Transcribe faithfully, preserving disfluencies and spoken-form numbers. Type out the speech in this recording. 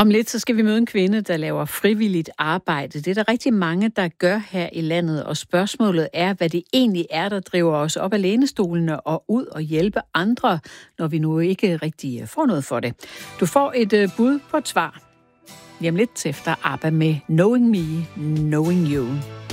Om lidt så skal vi møde en kvinde, der laver frivilligt arbejde. Det er der rigtig mange, der gør her i landet, og spørgsmålet er, hvad det egentlig er, der driver os op af lænestolene og ud og hjælpe andre, når vi nu ikke rigtig får noget for det. Du får et bud på et svar. Lige om lidt efter ABBA med Knowing Me, Knowing You.